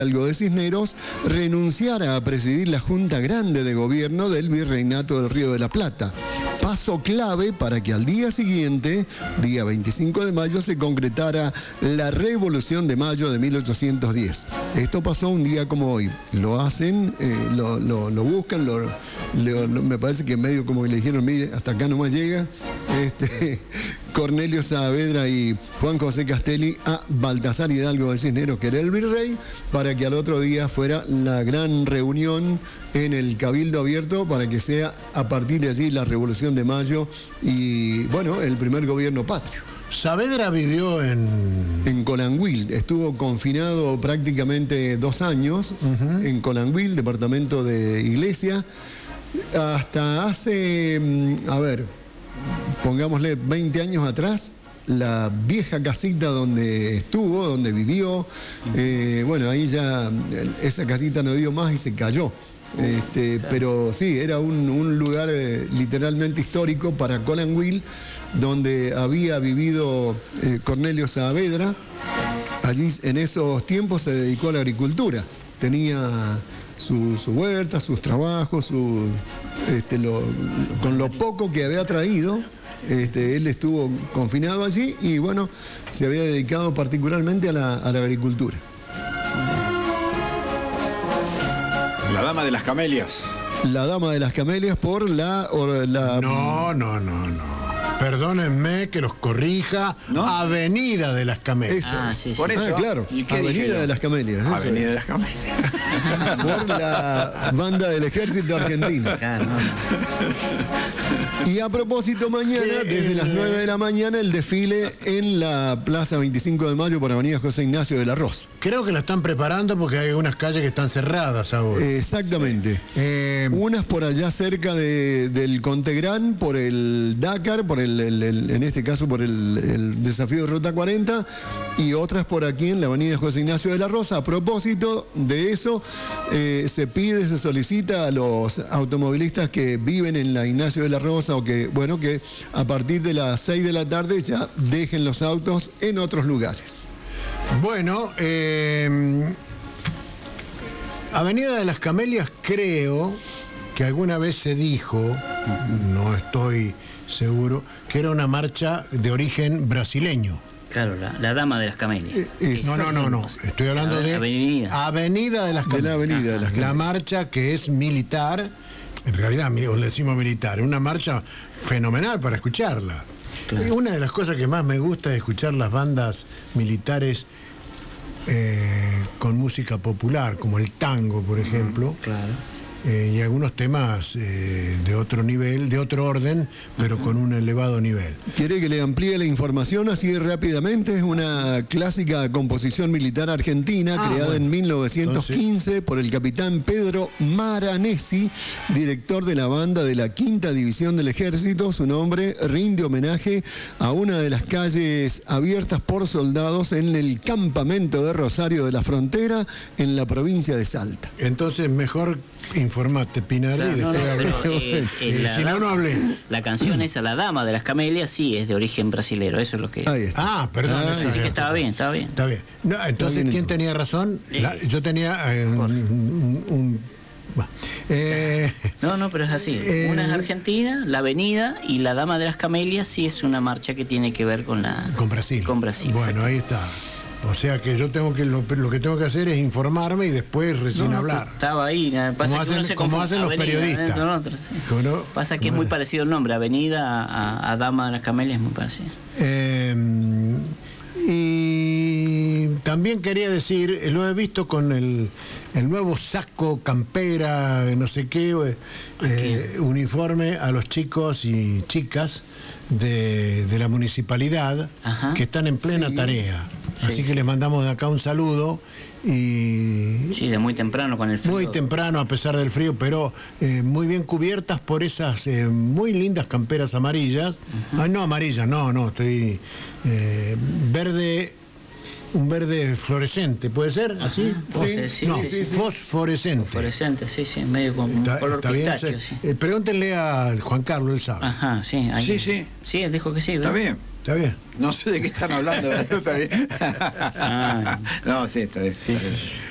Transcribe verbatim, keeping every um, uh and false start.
Hidalgo de Cisneros renunciara a presidir la Junta Grande de Gobierno del Virreinato del Río de la Plata. Paso clave para que al día siguiente, día veinticinco de mayo, se concretara la Revolución de Mayo de mil ochocientos diez. Esto pasó un día como hoy. Lo hacen, eh, lo, lo, lo buscan, lo, lo, lo, me parece que medio como que le dijeron, mire, hasta acá nomás llega. Este, Cornelio Saavedra y Juan José Castelli a Baltasar Hidalgo de Cisneros, que era el virrey, para que al otro día fuera la gran reunión en el Cabildo Abierto para que sea a partir de allí la Revolución de Mayo y, bueno, el primer gobierno patrio. Saavedra vivió en... En Colanhuil, estuvo confinado prácticamente dos años uh-huh. en Colanhuil, departamento de Iglesia, hasta hace, a ver, pongámosle veinte años atrás, la vieja casita donde estuvo, donde vivió, eh, bueno, ahí ya esa casita no dio más y se cayó. Este, pero sí, era un, un lugar eh, literalmente histórico para Colanhuil, donde había vivido eh, Cornelio Saavedra. Allí en esos tiempos se dedicó a la agricultura, tenía su, su huerta, sus trabajos, su, este, lo, con lo poco que había traído. Este, él estuvo confinado allí y bueno, se había dedicado particularmente a la, a la agricultura. La dama de las camelias. La dama de las camelias por la... Or, la... No, no, no, no. Perdónenme que los corrija. ¿No? Avenida de las Camelias. Ah, sí, sí. Por eso. Ah, claro. Avenida de las Camelias. Avenida de las Camelias. Por la banda del Ejército Argentino. Claro, no, no. Y a propósito, mañana, desde las nueve de la mañana, el desfile en la Plaza veinticinco de mayo por Avenida José Ignacio de la Rosa. Creo que lo están preparando porque hay algunas calles que están cerradas ahora. Exactamente. Eh, Unas por allá cerca de, del Contegrán, por el Dakar, por el, el, el en este caso por el, el desafío de Ruta cuarenta, y otras por aquí en la Avenida José Ignacio de la Rosa. A propósito de eso, eh, se pide, se solicita a los automovilistas que viven en la Ignacio de la Rosa o que, bueno, que a partir de las seis de la tarde ya dejen los autos en otros lugares. Bueno, eh, Avenida de las Camelias, creo que alguna vez se dijo, no estoy seguro, que era una marcha de origen brasileño. Claro, la, la dama de las camelias. Eh, no, no, no, no. Estoy hablando de Avenida. Avenida de las Camelias. De la Avenida de las Camelias. La marcha que es militar, en realidad le decimos militar, una marcha fenomenal para escucharla. Claro. Una de las cosas que más me gusta es escuchar las bandas militares eh, con música popular, como el tango, por ejemplo. Claro. Eh, y algunos temas eh, de otro nivel, de otro orden, pero uh-huh. con un elevado nivel. ¿Quiere que le amplíe la información así rápidamente? Es una clásica composición militar argentina ah, creada bueno. en mil novecientos quince Entonces... por el capitán Pedro Maranesi, director de la banda de la Quinta División del Ejército. Su nombre rinde homenaje a una de las calles abiertas por soldados en el campamento de Rosario de la Frontera, en la provincia de Salta. Entonces, mejor informate, Pinardi, claro, y después no, no, pero, eh, eh, si no, no hablé. La canción esa, La Dama de las Camelias, sí, es de origen brasilero, eso es lo que... Ah, perdón. Ah, sí, que estaba bien, estaba bien. Está bien. No, entonces, bien, ¿quién entonces? tenía razón? La, yo tenía eh, un... un, un eh, no, no, pero es así. Eh, una es Argentina, la Avenida, y La Dama de las Camelias sí es una marcha que tiene que ver con la... Con Brasil. Con Brasil. Bueno, ahí está. O sea que yo tengo que lo, lo que tengo que hacer es informarme y después recién no, hablar. Estaba ahí, pasa como que hacen, se como hacen los Avenida, periodistas. Otros, sí. no, pasa que es muy parecido el nombre, Avenida a, a Dama de las Camelias es muy parecido. Eh, y también quería decir, lo he visto con el, el nuevo saco, campera, no sé qué, eh, uniforme a los chicos y chicas de, de la municipalidad. Ajá. Que están en plena sí. tarea. Así sí. que les mandamos de acá un saludo y... Sí, de muy temprano con el frío. Muy temprano a pesar del frío, pero eh, muy bien cubiertas por esas eh, muy lindas camperas amarillas. Uh-huh. Ah, no, amarillas, no, no, estoy... Eh, verde... Un verde fluorescente, ¿puede ser? ¿Así? Sí, sí, no, sí, sí, sí. Fosforescente. Fosforescente, sí, sí, medio con un color pistacho. Bien, sí. eh, pregúntenle a Juan Carlos, él sabe. Ajá, sí. Ahí. Sí, sí. Sí, él dijo que sí, ¿verdad? Está bien. Está bien. No sé de qué están hablando, pero está bien. Ah. No, sí, está bien. Sí.